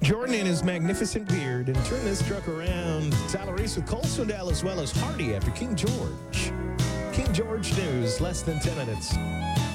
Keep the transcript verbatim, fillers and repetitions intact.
Jordan and his magnificent beard, and turn this truck around. Tyler Reese with Cole Swindell as well as Hardy after King George. King George News, less than ten minutes.